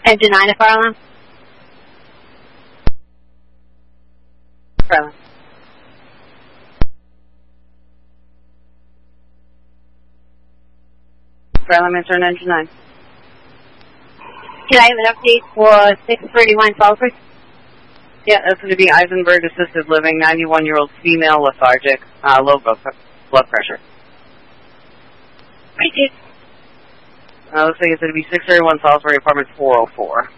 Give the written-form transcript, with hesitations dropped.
Engine 9 at fire alarm. Fire alarm. Fire alarm, answer on engine 9. Can I have an update for 631 Salisbury? Yeah, that's going to be Eisenberg Assisted Living, 91-year-old female, lethargic, low blood pressure. Thank you. Looks like it's going to be 631 Salisbury, apartment 404.